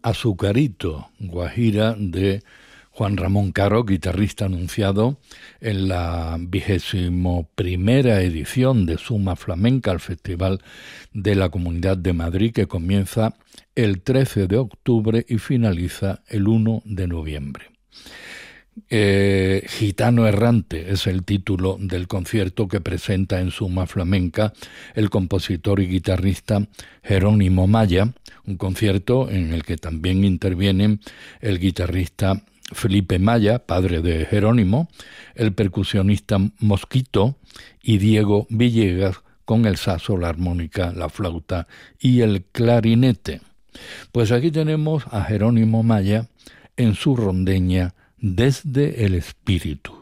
Azucarito, guajira de Juan Ramón Caro, guitarrista anunciado en la 21ª edición de Suma Flamenca, el Festival de la Comunidad de Madrid, que comienza el 13 de octubre y finaliza el 1 de noviembre. Gitano Errante es el título del concierto que presenta en Suma Flamenca el compositor y guitarrista Jerónimo Maya, un concierto en el que también intervienen el guitarrista Felipe Maya, padre de Jerónimo, el percusionista Mosquito y Diego Villegas con el saxo, la armónica, la flauta y el clarinete. Pues aquí tenemos a Jerónimo Maya en su rondeña Desde el Espíritu.